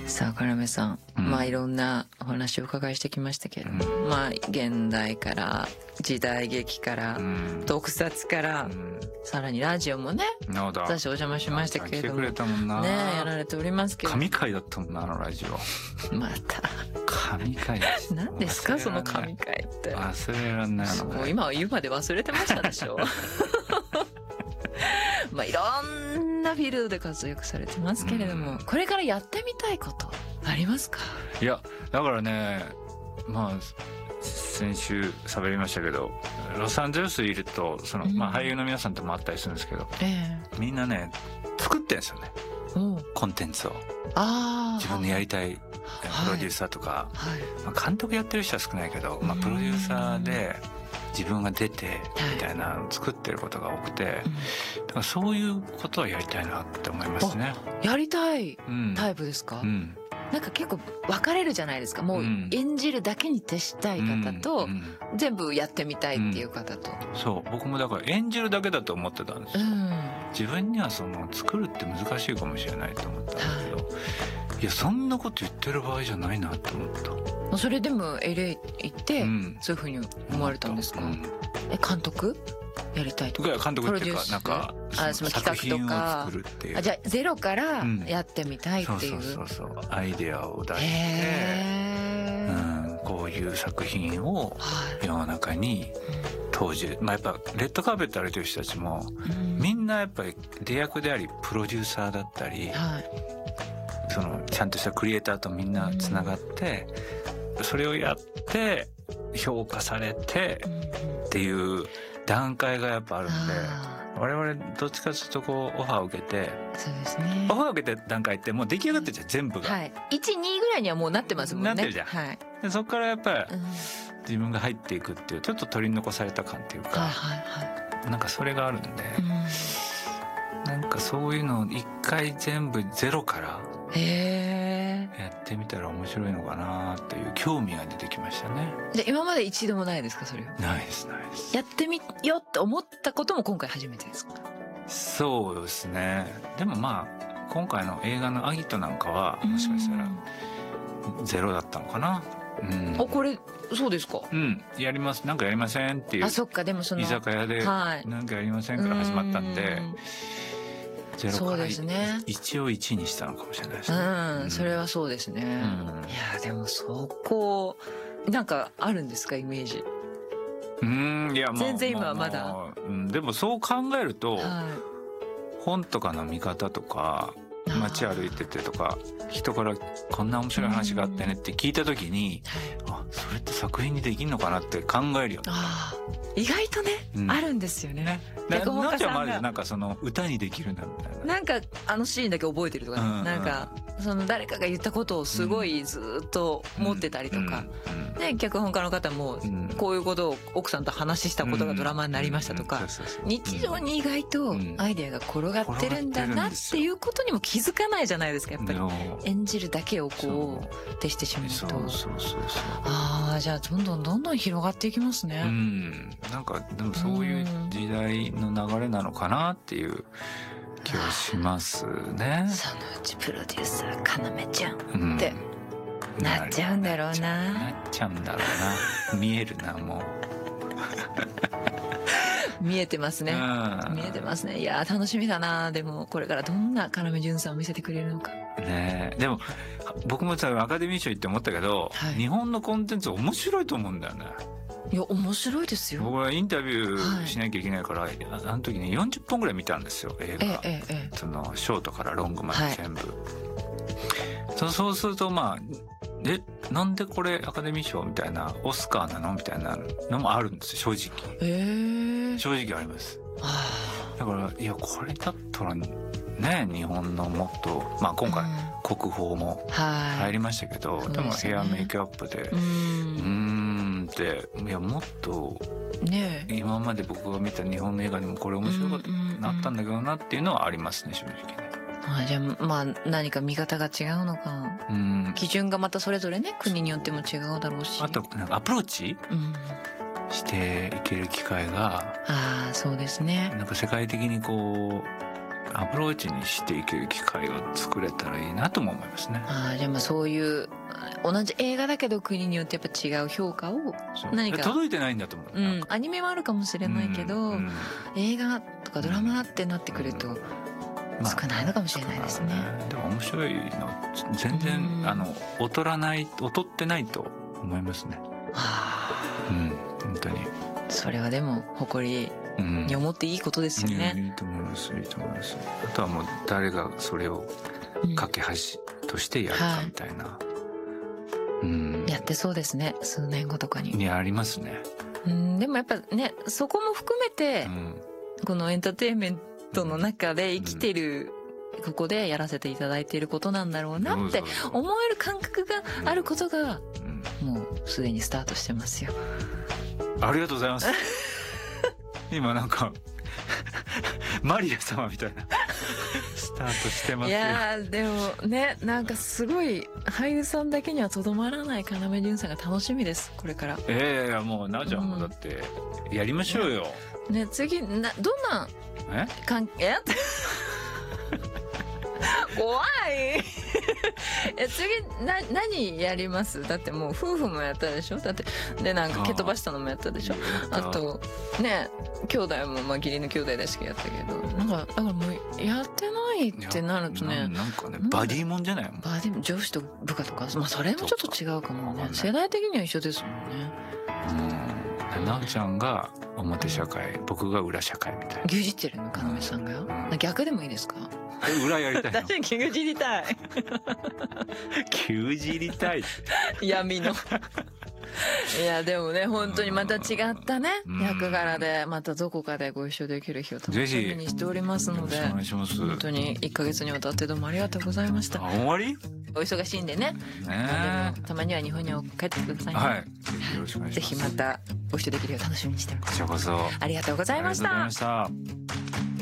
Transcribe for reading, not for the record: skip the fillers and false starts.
さあ要さん、まあいろんなお話をお伺いしてきましたけれども、まあ現代から時代劇から特撮から、さらにラジオもね、私お邪魔しましたけれども、 来てくれたもんな。 ねやられておりますけど、 神回だったもんな、あのラジオ。 また神回です。 何ですかその神回って。 忘れらんないの。 もう今は言うまで忘れてましたでしょ。まあいろんなフィールドで活躍されてますけれども、これからやってみたいことありますか？ いやだからね、まあ先週喋りましたけど、ロサンゼルスいるとまあ俳優の皆さんとも会ったりするんですけど、みんなね作ってんですよね、コンテンツを。自分のやりたいプロデューサーとか、まあ、監督やってる人は少ないけど、まあ、プロデューサーで自分が出てみたいなのを作ってることが多くて、だからそういうことはやりたいなって思いますね。 やりたいタイプですか？なんか結構分かれるじゃないですか。もう演じるだけに徹したい方と、全部やってみたいっていう方と。 そう、僕もだから演じるだけだと思ってたんですよ。自分には作るって難しいかもしれないと思ったんだけど、いやそんなこと言ってる場合じゃないなって思った。 それでも LA 行ってそういうふうに思われたんですか？監督やりたいとか、 監督っていうかなんかその企画とか、 作るっていう、 じゃあゼロからやってみたいっていう、 そうアイデアを出して、こういう作品を世の中に当時、まあやっぱレッドカーペット歩いてる人たちも、みんなやっぱり出役でありプロデューサーだったり、ちゃんとしたクリエイターとみんなつながって、それをやって評価されてっていう段階がやっぱあるんで、我々どっちかというとこうオファーを受けて、 そうですね、 オファーを受けて段階ってもう出来上がってるじゃん、全部が。1、 2ぐらいにはもうなってますもんね。 なってるじゃん。でそこからやっぱり自分が入っていくっていう、ちょっと取り残された感っていうか、なんかそれがあるんで、なんかそういうのを一回全部ゼロからやってみたら面白いのかなっていう興味が出てきましたね。 じゃあ今まで一度もないですか？それはないです。 やってみようって思ったことも今回初めてですか？ そうですね。でもまあ今回の映画のアギトなんかはもしかしたらゼロだったのかな。 これそうですか？ やります、なんかやりませんっていう。 そっか。でも居酒屋でなんかやりませんから始まったんで、ゼロから一応1にしたのかもしれないですね。 それはそうですね。いやでもそこなんかあるんですか、イメージ？ いや全然今はまだ。 でもそう考えると、本とかの見方とか街歩いててとか、人からこんな面白い話があってねって聞いた時に、それって作品にできんのかなって考えるよね。 意外とね、あるんですよね。 なっちゃうもあるじゃん。なんか歌にできるんだみたいな。 なんかシーンだけ覚えてるとか、なんか誰かが言ったことをすごいずっと持ってたりとか、で脚本家の方もこういうことを奥さんと話したことがドラマになりましたとか、日常に意外とアイデアが転がってるんだなっていうことにも気づかないじゃないですか、やっぱり。演じるだけをこう徹してしまうと。じゃあどんどん広がっていきますね。 なんかでもそういう時代の流れなのかなっていう気はしますね。 そのうちプロデューサー要ちゃんってなっちゃうんだろうな。 なっちゃうんだろうな。見えるな、もう。見えてますね。見えてますね。いや楽しみだな。でもこれからどんな要潤さんを見せてくれるのか。 でも僕もアカデミー賞行って思ったけど、日本のコンテンツ面白いと思うんだよね。 いや面白いですよ。 僕はインタビューしなきゃいけないから、あの時に40本ぐらい見たんですよ、映画。ショートからロングまで全部。そうするとなんでこれアカデミー賞みたいな、オスカーなのみたいなのもあるんですよ、正直。正直あります。だからいやこれだったらね、日本のもっと今回国宝も入りましたけど、でもヘアメイクアップでいやもっと今まで僕が見た日本の映画にもこれ面白くなったんだけどなっていうのはありますね、正直ね。 じゃあ何か見方が違うのか、基準がまたそれぞれね、国によっても違うだろうし、 あとなんかアプローチしていける機会が、 そうですね、 なんか世界的にこうアプローチにしていける機会を作れたらいいなとも思いますね。 じゃあまあそういう同じ映画だけど国によってやっぱ違う評価を何か届いてないんだと思う。 アニメはあるかもしれないけど、映画とかドラマってなってくると少ないのかもしれないですね。 でも面白いの全然劣ってないと思いますね。本当にそれはでも誇りに思っていいことですよね。 いいと思います。いいと思います。あとはもう誰がそれを架け橋としてやるかみたいな、 やってそうですね、数年後とかに。 ありますね。 でもやっぱね、そこも含めて、このエンターテインメントの中で生きてる、ここでやらせていただいていることなんだろうなって思える感覚があることが、もうすでにスタートしてますよ。 ありがとうございます。今なんかマリア様みたいなスタートしてますよ。 いやでもね、なんかすごい俳優さんだけにはとどまらない要潤さんが楽しみです、これから。 いやもうなちゃんもだってやりましょうよ。 ね、次どんな関係怖い次何やります？だってもう夫婦もやったでしょ。だってでなんか蹴飛ばしたのもやったでしょ。あとね、兄弟もまあ義理の兄弟でしかやったけど、なんかだからもうやってないってなるとね、 なんかねバディもんじゃないの？ バディ上司と部下とか、まあそれもちょっと違うかもね。世代的には一緒ですもんね。 なおちゃんが表社会、僕が裏社会みたいな。 牛耳ってるの要さんが。逆でもいいですか？ 裏やりたいの？ 私牛耳りたい。 牛耳りたい。 闇の。いやでもね、本当にまた違ったね役柄でまたどこかでご一緒できる日を楽しみにしておりますので、本当に1ヶ月にわたってどうもありがとうございました。 終わり？ お忙しいんでね。でもたまには日本に帰ってくださいね。 はい。よろしくお願いします。 ぜひまたご一緒できるよう楽しみにしてます。 こちらこそ。 ありがとうございました。 ありがとうございました。